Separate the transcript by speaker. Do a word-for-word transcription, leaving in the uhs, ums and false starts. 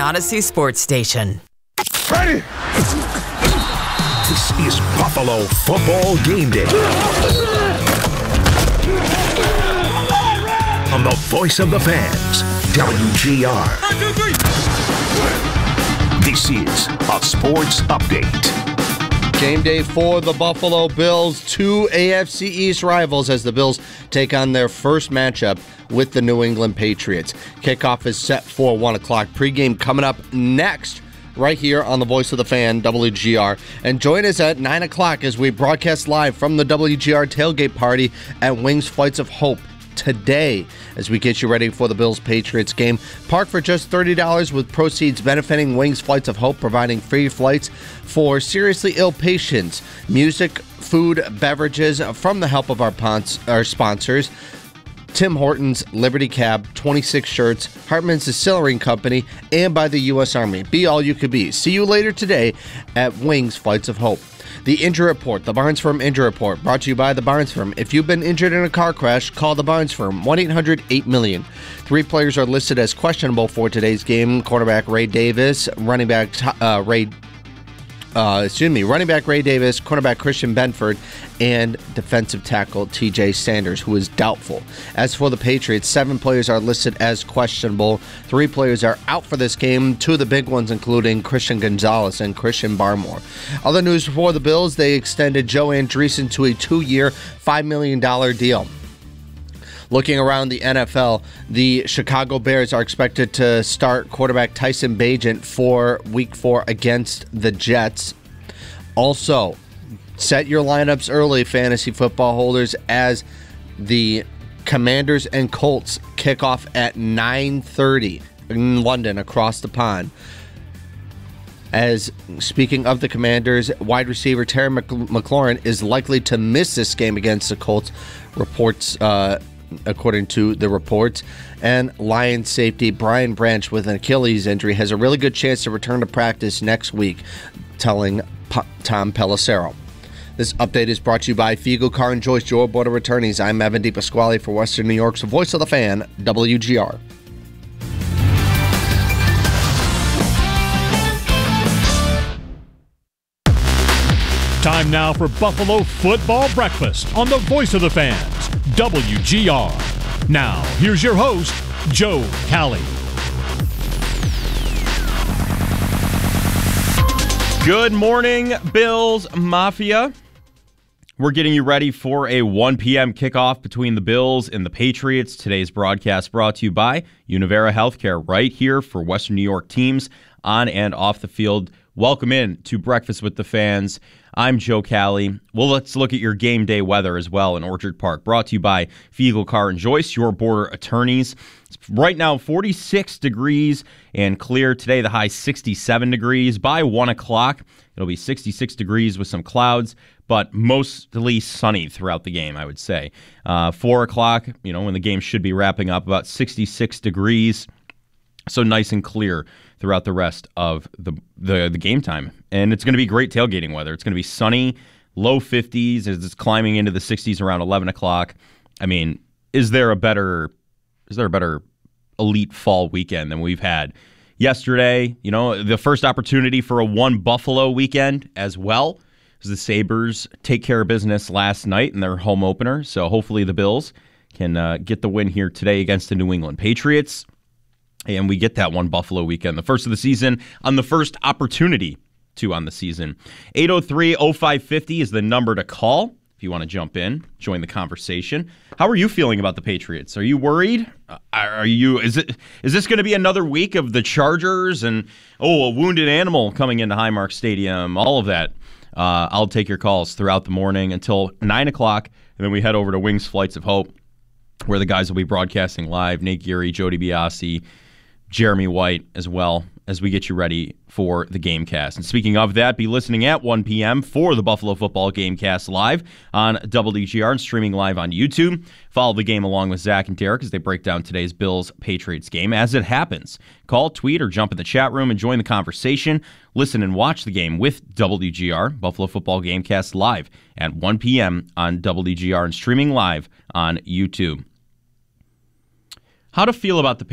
Speaker 1: Odyssey Sports Station.
Speaker 2: Ready?
Speaker 3: This is Buffalo Football Game Day. On the voice of the fans, W G R.
Speaker 2: One, two, three.
Speaker 3: This is a sports update.
Speaker 4: Game day for the Buffalo Bills, two A F C East rivals as the Bills take on their first matchup with the New England Patriots. Kickoff is set for one o'clock. Pregame coming up next right here on the Voice of the Fan, W G R. And join us at nine o'clock as we broadcast live from the W G R tailgate party at Wings Flights of Hope today as we get you ready for the Bills-Patriots game. Park for just thirty dollars with proceeds benefiting Wings Flights of Hope, providing free flights for seriously ill patients. Music, food, beverages from the help of our, pons- our sponsors. Tim Hortons, Liberty Cab, twenty-six Shirts, Hartman's Distillery Company, and by the U S Army. Be all you could be. See you later today at Wings Flights of Hope. The Injury Report, the Barnes Firm Injury Report, brought to you by the Barnes Firm. If you've been injured in a car crash, call the Barnes Firm, one eight hundred eight million. Three players are listed as questionable for today's game. Quarterback Ray Davis, running back uh, Ray Uh, excuse me, running back Ray Davis, cornerback Christian Benford, and defensive tackle T J Sanders, who is doubtful. As for the Patriots, seven players are listed as questionable. Three players are out for this game. Two of the big ones, including Christian Gonzalez and Christian Barmore. Other news for the Bills, they extended Joe Andreessen to a two-year, five million dollars deal. Looking around the N F L, the Chicago Bears are expected to start quarterback Tyson Bagent for week four against the Jets. Also, set your lineups early, fantasy football holders, as the Commanders and Colts kick off at nine thirty in London across the pond. As speaking of the Commanders, wide receiver Terry McLaurin is likely to miss this game against the Colts, reports uh according to the reports. And Lions safety Brian Branch, with an Achilles injury, has a really good chance to return to practice next week, telling P- Tom Pelissero. This update is brought to you by Fiegel Car and Joyce, your board of attorneys. I'm Evan DePasquale for Western New York's Voice of the Fan, W G R.
Speaker 5: Time now for Buffalo Football Breakfast on the Voice of the Fans, W G R. Now, here's your host, Joe Cali.
Speaker 6: Good morning, Bills Mafia. We're getting you ready for a one p.m. kickoff between the Bills and the Patriots. Today's broadcast brought to you by Univera Healthcare, right here for Western New York teams on and off the field. Welcome in to Breakfast with the Fans. I'm Joe Cali. Well, let's look at your game day weather as well in Orchard Park. Brought to you by Fiegel Car and Joyce, your border attorneys. It's right now forty-six degrees and clear. Today the high sixty-seven degrees. By one o'clock, it'll be sixty-six degrees with some clouds, but mostly sunny throughout the game, I would say. Uh, four o'clock, you know, when the game should be wrapping up, about sixty-six degrees. So nice and clear throughout the rest of the, the the game time. And it's going to be great tailgating weather. It's going to be sunny, low fifties as it's climbing into the sixties around eleven o'clock. I mean, is there a better is there a better elite fall weekend than we've had yesterday? You know, the first opportunity for a one Buffalo weekend as well, as the Sabres take care of business last night in their home opener. So hopefully the Bills can uh, get the win here today against the New England Patriots. And we get that one Buffalo weekend, the first of the season, on the first opportunity to on the season. eight oh three oh five fifty is the number to call if you want to jump in, join the conversation. How are you feeling about the Patriots? Are you worried? Uh, are you? Is it? Is this going to be another week of the Chargers and, oh, a wounded animal coming into Highmark Stadium, all of that? Uh, I'll take your calls throughout the morning until nine o'clock, and then we head over to Wings Flights of Hope, where the guys will be broadcasting live. Nate Geary, Joe DiBiase, Jeremy White as well, as we get you ready for the Gamecast. And speaking of that, be listening at one p.m. for the Buffalo Football Gamecast live on W G R and streaming live on YouTube. Follow the game along with Zach and Derek as they break down today's Bills-Patriots game as it happens. Call, tweet, or jump in the chat room and join the conversation. Listen and watch the game with W G R, Buffalo Football Gamecast live at one p.m. on W G R and streaming live on YouTube. How to feel about the